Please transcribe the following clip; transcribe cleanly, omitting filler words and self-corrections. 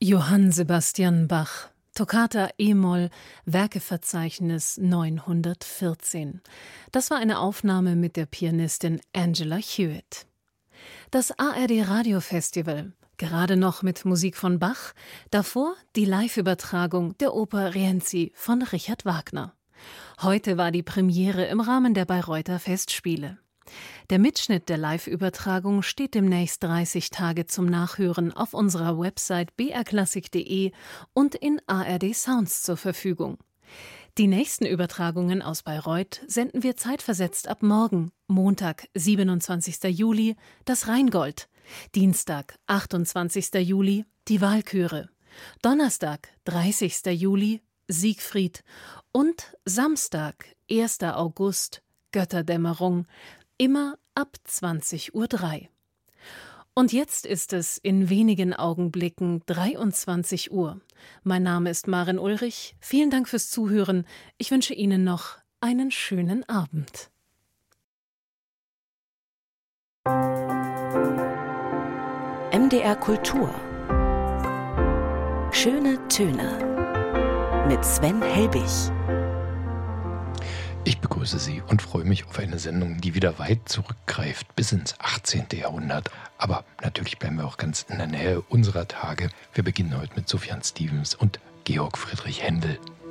Johann Sebastian Bach, Toccata e-Moll, Werkeverzeichnis 914. Das war eine Aufnahme mit der Pianistin Angela Hewitt. Das ARD Radiofestival, gerade noch mit Musik von Bach, davor die Live-Übertragung der Oper Rienzi von Richard Wagner. Heute war die Premiere im Rahmen der Bayreuther Festspiele. Der Mitschnitt der Live-Übertragung steht demnächst 30 Tage zum Nachhören auf unserer Website brklassik.de und in ARD Sounds zur Verfügung. Die nächsten Übertragungen aus Bayreuth senden wir zeitversetzt ab morgen, Montag, 27. Juli, das Rheingold, Dienstag, 28. Juli, die Walküre, Donnerstag, 30. Juli, Siegfried und Samstag, 1. August, Götterdämmerung, immer ab 20:03 Uhr. Und jetzt ist es in wenigen Augenblicken 23 Uhr. Mein Name ist Maren Ulrich. Vielen Dank fürs Zuhören. Ich wünsche Ihnen noch einen schönen Abend. MDR Kultur. Schöne Töne mit Sven Helbig. Ich begrüße Sie und freue mich auf eine Sendung, die wieder weit zurückgreift bis ins 18. Jahrhundert. Aber natürlich bleiben wir auch ganz in der Nähe unserer Tage. Wir beginnen heute mit Sufjan Stevens und Georg Friedrich Händel.